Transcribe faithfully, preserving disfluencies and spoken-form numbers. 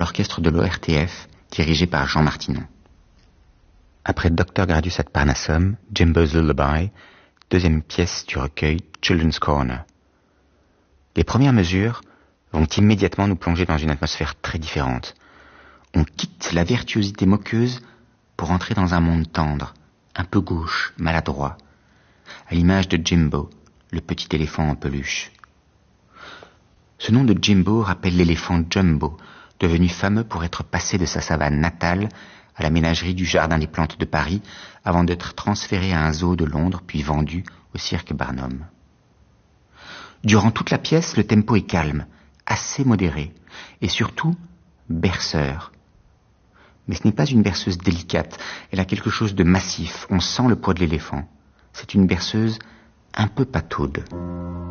l'orchestre de l'O R T F, dirigé par Jean Martinon. Après docteur Gradus ad Parnassum, Jimbo's Lullaby, deuxième pièce du recueil Children's Corner. Les premières mesures vont immédiatement nous plonger dans une atmosphère très différente. On quitte la virtuosité moqueuse pour entrer dans un monde tendre, un peu gauche, maladroit, à l'image de Jimbo, le petit éléphant en peluche. Ce nom de Jimbo rappelle l'éléphant Jumbo, devenu fameux pour être passé de sa savane natale à la ménagerie du Jardin des Plantes de Paris, avant d'être transféré à un zoo de Londres, puis vendu au cirque Barnum. Durant toute la pièce, le tempo est calme, assez modéré, et surtout berceur. Mais ce n'est pas une berceuse délicate, elle a quelque chose de massif, on sent le poids de l'éléphant. C'est une berceuse un peu pataude.